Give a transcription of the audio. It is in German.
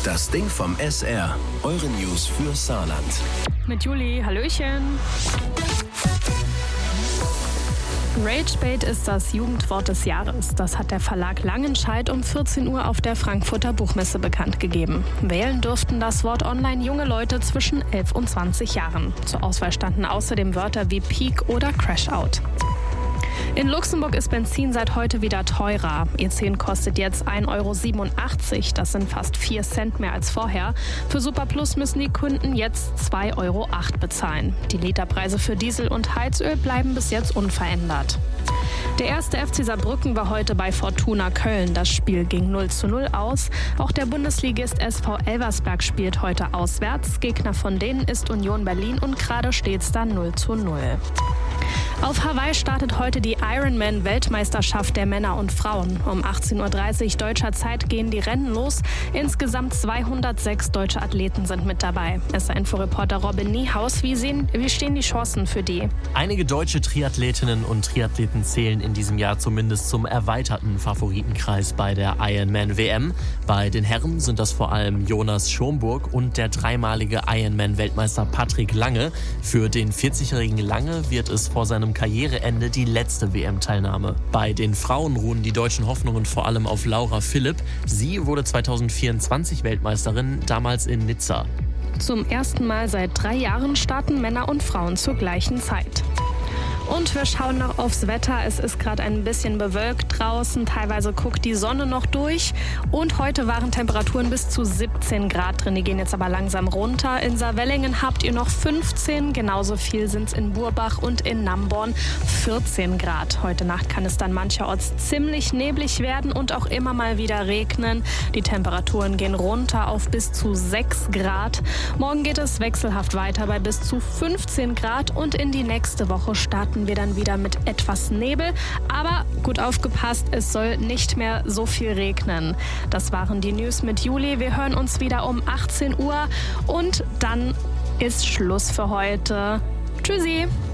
Das Ding vom SR. Eure News für Saarland. Mit Juli, hallöchen. Ragebait ist das Jugendwort des Jahres. Das hat der Verlag Langenscheidt um 14 Uhr auf der Frankfurter Buchmesse bekannt gegeben. Wählen durften das Wort online junge Leute zwischen 11 und 20 Jahren. Zur Auswahl standen außerdem Wörter wie Peak oder Crashout. In Luxemburg ist Benzin seit heute wieder teurer. E10 kostet jetzt 1,87 €. Das sind fast 4 Cent mehr als vorher. Für Superplus müssen die Kunden jetzt 2,08 € bezahlen. Die Literpreise für Diesel und Heizöl bleiben bis jetzt unverändert. Der erste FC Saarbrücken war heute bei Fortuna Köln. Das Spiel ging 0:0 aus. Auch der Bundesligist SV Elversberg spielt heute auswärts. Gegner von denen ist Union Berlin und gerade steht's da 0:0. Auf Hawaii startet heute die Ironman-Weltmeisterschaft der Männer und Frauen. Um 18:30 Uhr deutscher Zeit gehen die Rennen los. Insgesamt 206 deutsche Athleten sind mit dabei. SR-Info-Reporter Robin Niehaus, wie stehen die Chancen für die? Einige deutsche Triathletinnen und Triathleten zählen in diesem Jahr zumindest zum erweiterten Favoritenkreis bei der Ironman-WM. Bei den Herren sind das vor allem Jonas Schomburg und der dreimalige Ironman-Weltmeister Patrick Lange. Für den 40-jährigen Lange wird es vor seinem Karriereende die letzte WM-Teilnahme. Bei den Frauen ruhen die deutschen Hoffnungen vor allem auf Laura Philipp. Sie wurde 2024 Weltmeisterin, damals in Nizza. Zum ersten Mal seit 3 Jahren starten Männer und Frauen zur gleichen Zeit. Und wir schauen noch aufs Wetter. Es ist gerade ein bisschen bewölkt draußen. Teilweise guckt die Sonne noch durch. Und heute waren Temperaturen bis zu 17 Grad drin. Die gehen jetzt aber langsam runter. In Saarwellingen habt ihr noch 15. Genauso viel sind es in Burbach und in Namborn 14 Grad. Heute Nacht kann es dann mancherorts ziemlich neblig werden und auch immer mal wieder regnen. Die Temperaturen gehen runter auf bis zu 6 Grad. Morgen geht es wechselhaft weiter bei bis zu 15 Grad. Und in die nächste Woche starten wir dann wieder mit etwas Nebel. Aber gut aufgepasst, es soll nicht mehr so viel regnen. Das waren die News mit Juli. Wir hören uns wieder um 18 Uhr und dann ist Schluss für heute. Tschüssi!